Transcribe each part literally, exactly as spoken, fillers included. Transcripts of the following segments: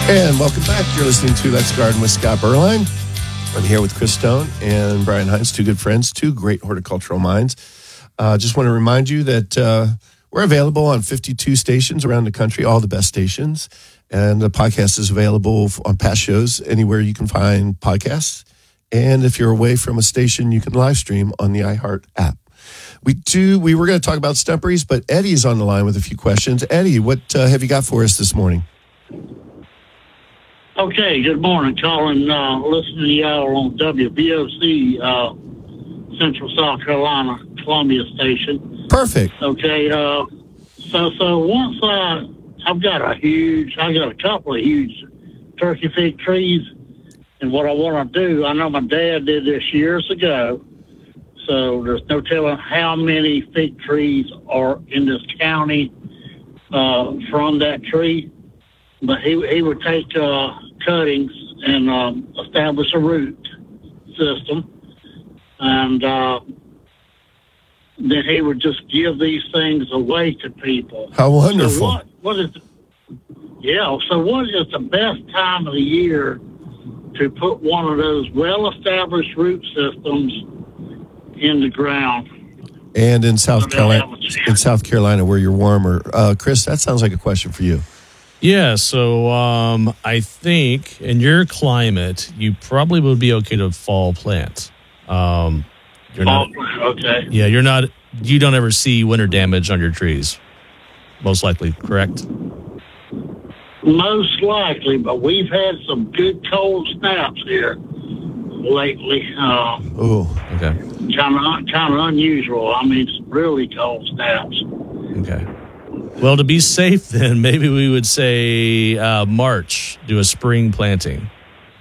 And welcome back. You're listening to Let's Garden with Scott Berline. I'm here with Chris Stone and Brian Hines, two good friends, two great horticultural minds. Uh, just want to remind you that uh, we're available on fifty-two stations around the country, all the best stations. And the podcast is available on past shows anywhere you can find podcasts. And if you're away from a station, you can live stream on the iHeart app. We do. We were going to talk about stumperies, but Eddie's on the line with a few questions. Eddie, what uh, have you got for us this morning? Okay, good morning, Colin. Uh, listening to y'all on W B O C, uh, Central South Carolina, Columbia Station. Perfect. Okay, uh, so so once I, I've got a huge, I got a couple of huge turkey fig trees, and what I want to do, I know my dad did this years ago, so there's no telling how many fig trees are in this county uh, from that tree, but he he would take uh, cuttings and um, establish a root system, and uh, then he would just give these things away to people. How wonderful! So what, what is? Yeah. So what is the best time of the year to put one of those well-established root systems in the ground? And in South Carolina, in South Carolina, where you're warmer, uh, Chris, that sounds like a question for you. Yeah, so um, I think in your climate, you probably would be okay to fall plant. Um, you're fall, not, okay. Yeah, you're not. You don't ever see winter damage on your trees, most likely, correct? Most likely, but we've had some good cold snaps here lately. Uh, oh, okay. Kind of, kind of unusual. I mean, some really cold snaps. Okay. Well, to be safe, then maybe we would say uh, March. Do a spring planting.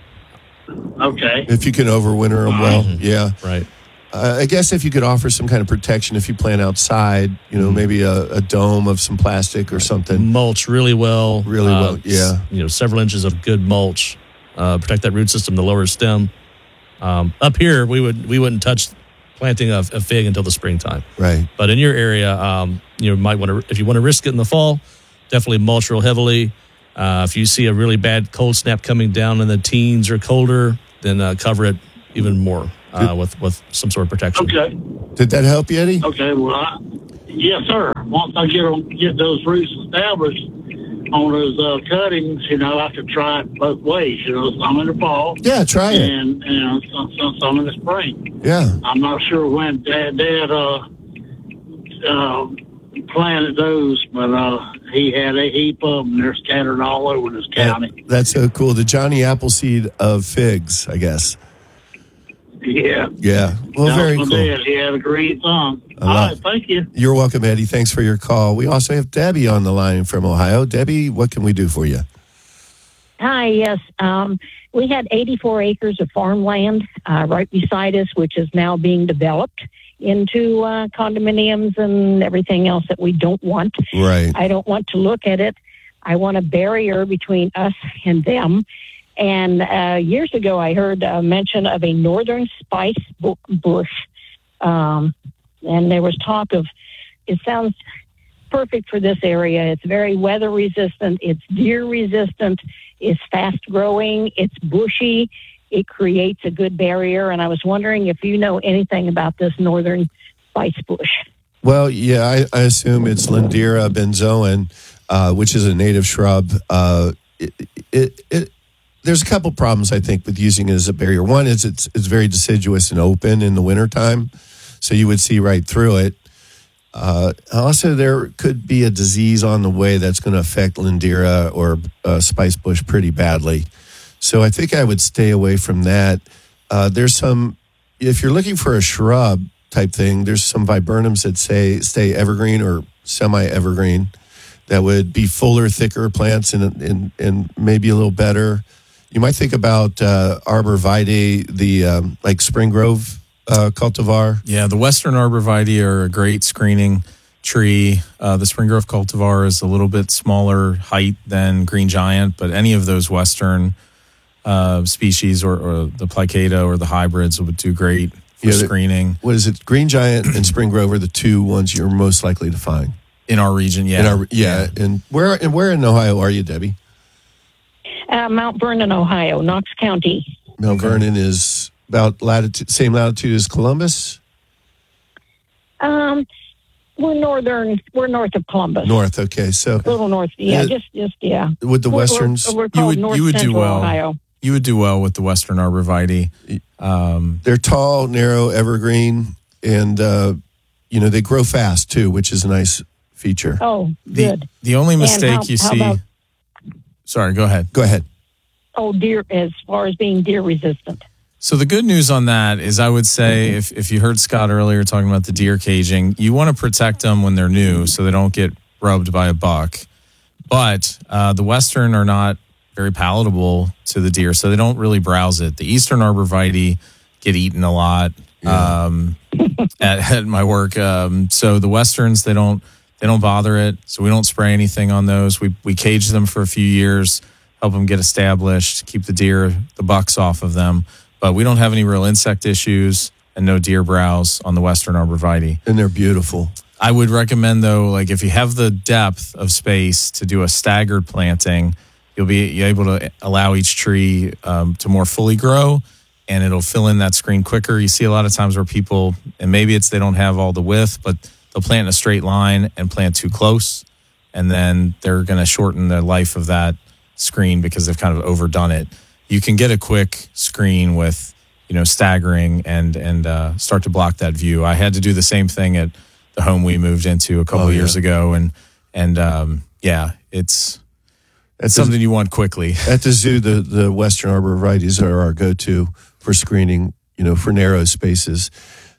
Okay. If you can overwinter them well, mm-hmm. yeah. Right. Uh, I guess if you could offer some kind of protection, if you plant outside, you know, mm-hmm. maybe a, a dome of some plastic or something. Mulch really well. Really uh, well, yeah. You know, several inches of good mulch. Uh, protect that root system, the lower stem. Um, up here, we would we wouldn't touch planting a, a fig until the springtime. Right. But in your area, um, you might want to, if you want to risk it in the fall, definitely mulch real heavily. Uh, if you see a really bad cold snap coming down in the teens or colder, then uh, cover it even more uh, with, with some sort of protection. Okay. Did that help you, Eddie? Okay. Well, I, yes, sir. Once I get them, get those roots established on those uh, cuttings, you know, I could try it both ways. You know, some in the fall. Yeah, try it. And, you know, some, some, some in the spring. Yeah. I'm not sure when Dad, Dad uh, uh, planted those, but uh, he had a heap of them. They're scattered all over this county. Yeah, that's so cool. The Johnny Appleseed of figs, I guess. Yeah. Yeah. Well, that very was cool. my dad. He had a green thumb. All right. Thank you. You're welcome, Eddie. Thanks for your call. We also have Debbie on the line from Ohio. Debbie, what can we do for you? Hi, yes. Um, we had eighty-four acres of farmland uh, right beside us, which is now being developed into uh, condominiums and everything else that we don't want. Right. I don't want to look at it. I want a barrier between us and them. And uh, years ago, I heard a mention of a northern spice bu- bush. Um, and there was talk of, it sounds perfect for this area. It's very weather resistant. It's deer resistant. It's fast growing. It's bushy. It creates a good barrier. And I was wondering if you know anything about this northern spice bush. Well, yeah, I, I assume it's Lindera benzoin, uh, which is a native shrub. Uh, it, it, it There's a couple problems, I think, with using it as a barrier. One is it's it's very deciduous and open in the wintertime, so you would see right through it. Uh, also, there could be a disease on the way that's going to affect Lindera or uh, spice bush pretty badly. So I think I would stay away from that. Uh, there's some, if you're looking for a shrub type thing, there's some viburnums that say stay evergreen or semi-evergreen that would be fuller, thicker plants and and, and maybe a little better. You might think about uh, Arbor Vitae, the um, like Spring Grove uh, cultivar. Yeah, the Western Arbor Vitae are a great screening tree. Uh, the Spring Grove cultivar is a little bit smaller height than Green Giant, but any of those Western uh, species or, or the Plicata or the hybrids would do great for yeah, screening. What is it? Green Giant and Spring Grove are the two ones you're most likely to find. In our region, yeah. In our, yeah, and where and where in Ohio are you, Debbie? Uh, Mount Vernon, Ohio, Knox County. Mount Vernon is about latitude, same latitude as Columbus? Um, we're northern. We're north of Columbus. North, okay. So A little north. Yeah, Uh, just, just yeah. with the We're- Westerns, We're, we're You called would- North you would do Central well. Ohio. You would do well with the Western Arborvitae. Um, they're tall, narrow, evergreen, and, uh, you know, they grow fast too, which is a nice feature. Oh, the, good. the only And mistake how- you how see. about- Sorry, go ahead. Go ahead. Oh, deer, as far as being deer resistant. So the good news on that is I would say if, if you heard Scott earlier talking about the deer caging, you want to protect them when they're new so they don't get rubbed by a buck. But uh, the Western are not very palatable to the deer, so they don't really browse it. The Eastern Arborvitae get eaten a lot um, at, at my work. Um, so the Westerns, they don't they don't bother it. So we don't spray anything on those. We we cage them for a few years, help them get established, keep the deer, the bucks off of them. But we don't have any real insect issues and no deer browse on the Western Arborvitae. And they're beautiful. I would recommend, though, like if you have the depth of space to do a staggered planting, you'll be able to allow each tree um, to more fully grow, and it'll fill in that screen quicker. You see a lot of times where people, and maybe it's they don't have all the width, but they'll plant in a straight line and plant too close, and then they're going to shorten the life of that screen because they've kind of overdone it. You can get a quick screen with, you know, staggering and and uh, start to block that view. I had to do the same thing at the home we moved into a couple Oh, of yeah. years ago, and and um, yeah, it's At it's the, something you want quickly. at the zoo, the, the Western Arborvitaes are our go-to for screening, you know, for narrow spaces.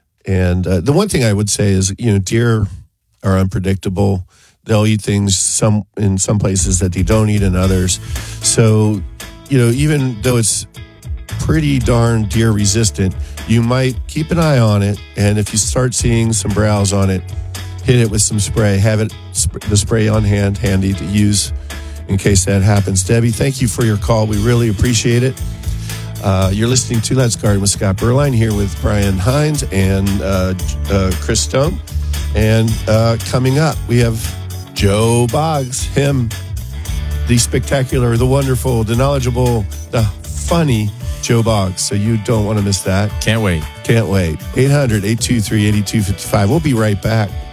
And uh, the one thing I would say is, you know, deer are unpredictable. They'll eat things some in some places that they don't eat in others. So, you know, even though it's pretty darn deer resistant, you might keep an eye on it. And if you start seeing some browse on it, hit it with some spray. Have it sp- the spray on hand, handy to use in case that happens. Debbie, thank you for your call. We really appreciate it. Uh, you're listening to Let's Garden with Scott Berline here with Brian Hines and uh, uh, Chris Stone. And uh, coming up, we have Joe Boggs, him, the spectacular, the wonderful, the knowledgeable, the funny Joe Boggs. So you don't want to miss that. Can't wait. Can't wait. eight hundred, eight two three, eight two five five. We'll be right back.